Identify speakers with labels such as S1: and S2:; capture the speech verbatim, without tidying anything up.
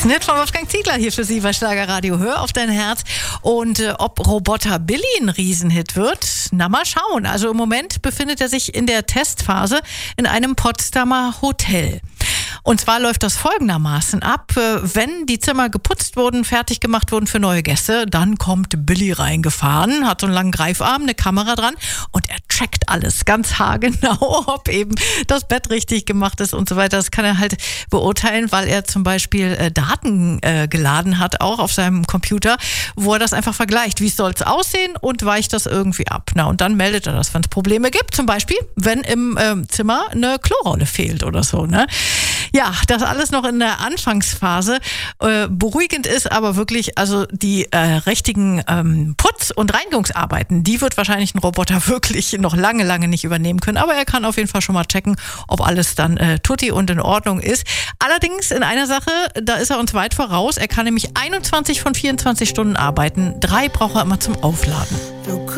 S1: Ist nett von Wolfgang Ziegler hier für Sie bei Schlagerradio. Hör auf dein Herz. Und äh, ob Roboter Billy ein Riesenhit wird, na mal schauen. Also im Moment befindet er sich in der Testphase in einem Potsdamer Hotel. Und zwar läuft das folgendermaßen ab. Wenn die Zimmer geputzt wurden, fertig gemacht wurden für neue Gäste, dann kommt Billy reingefahren, hat so einen langen Greifarm, eine Kamera dran und er checkt alles ganz haargenau, ob eben das Bett richtig gemacht ist und so weiter. Das kann er halt beurteilen, weil er zum Beispiel äh, Daten äh, geladen hat, auch auf seinem Computer, wo er das einfach vergleicht. Wie soll es aussehen und weicht das irgendwie ab? Na, und dann meldet er das, wenn es Probleme gibt. Zum Beispiel, wenn im äh, Zimmer eine Klorolle fehlt oder so, ne? Ja, das alles noch in der Anfangsphase. Äh, beruhigend ist aber wirklich, also die äh, richtigen ähm, Putz- und Reinigungsarbeiten, die wird wahrscheinlich ein Roboter wirklich noch lange, lange nicht übernehmen können. Aber er kann auf jeden Fall schon mal checken, ob alles dann äh, tutti und in Ordnung ist. Allerdings in einer Sache, da ist er uns weit voraus. Er kann nämlich einundzwanzig von vierundzwanzig Stunden arbeiten. Drei braucht er immer zum Aufladen.